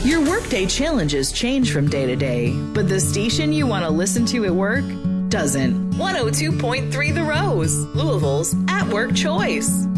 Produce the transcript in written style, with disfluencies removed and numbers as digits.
Your workday challenges change from day to day, but the station you want to listen to at work doesn't. 102.3 The Rose, Louisville's at-work choice.